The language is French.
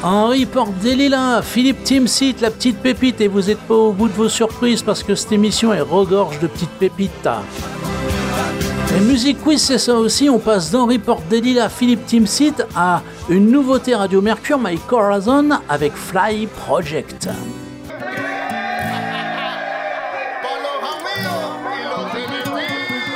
Henri Porte-des-Lilas, Philippe Timsit, la petite pépite, et vous n'êtes pas au bout de vos surprises parce que cette émission est regorge de petites pépites. Et Music Quiz, c'est ça aussi, on passe d'Henri Porte-des-Lilas à Philippe Timsit à une nouveauté Radio Mercure, Mike Corazon avec Fly Project.